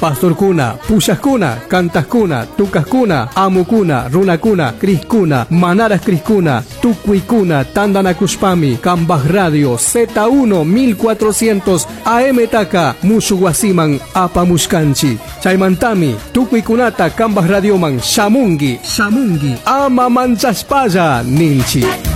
pastorkuna, pushakuna, cantaskuna, tukaskuna, amukuna, runakuna, kriskuna, manaras kriskuna, tukuikuna, tandanakushpami, Kambaj Radio Z1 1400 AM taka, mushuwasiman apamushkanchi. Chaymantami, tukuikunata Kambaj Radioman shamungi, ama manchaspalla ninchi.